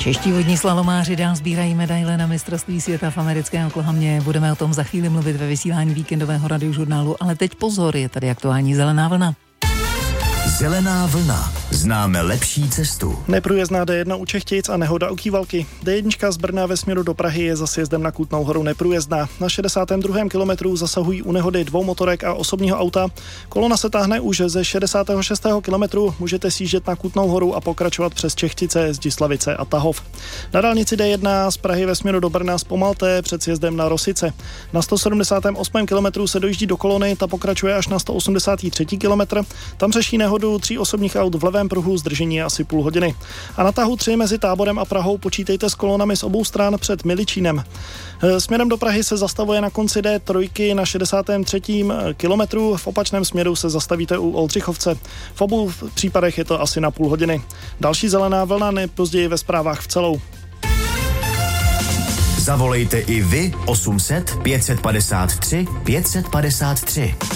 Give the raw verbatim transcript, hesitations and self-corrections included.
Čeští vodní slalomáři dál sbírají medaile na mistrovství světa v americkém Oklahomě. Budeme o tom za chvíli mluvit ve vysílání víkendového radiožurnálu, ale teď pozor, je tady aktuální zelená vlna. Zelená vlna. Známe lepší cestu. Neprůjezdná D jedna u Čechtic a nehoda u Kývalky. D jedna z Brna ve směru do Prahy je za sjezdem na Kutnou Horu neprůjezdná. Na šedesátém druhém kilometru zasahují u nehody dvou motorek a osobního auta. Kolona se táhne už ze šedesátého šestého kilometru. Můžete sjíždět na Kutnou Horu a pokračovat přes Čechtice, Zdislavice a Tahov. Na dálnici D jedna z Prahy ve směru do Brna zpomalte před sjezdem na Rosice. Na sto sedmdesátém osmém kilometru se dojíždí do kolony, ta pokračuje až na sto osmdesátém třetím kilometru. Tam řeší nehodu tří osobních aut v levém pruhu, zdržení je asi půl hodiny. A na tahu tři mezi Táborem a Prahou počítejte s kolonami z obou stran před Miličínem. Směrem do Prahy se zastavuje na konci D tři na šedesátém třetím kilometru, v opačném směru se zastavíte u Oldřichovce. V obou případech je to asi na půl hodiny. Další zelená vlna nejpozději ve zprávách v celou. Zavolejte i vy osm set pět set padesát tři pět set padesát tři.